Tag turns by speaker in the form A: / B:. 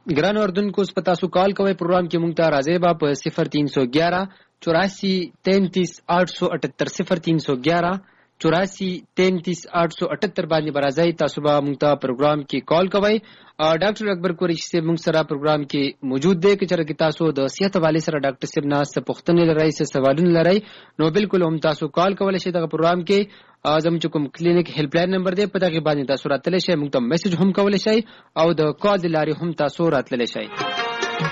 A: ګران اردوونکو پتا سو کال کوي پروګرام کې مونږ ته راځي با په 0311 84 33 878 0311 84 33 878 باندې برازي تاسو به مونږ ته پروګرام کې کال کوي. ډاکټر اکبر قریشي سے مونږ سره پروګرام کې موجود دی چې چرګ تاسو د صحت حواله سره ډاکټر صاحب ناس ته پوښتنه لري څه سوالونه لري نو بالکل هم تاسو کال کولای شئ. دغه پروګرام کې اعظم چکم کلینیک هیلپ لاین نمبر دی په دغه باندې تاسو راتللی شئ، مونږ ته میسج هم کولای شئ او د کال د لارې هم تاسو راتللی شئ.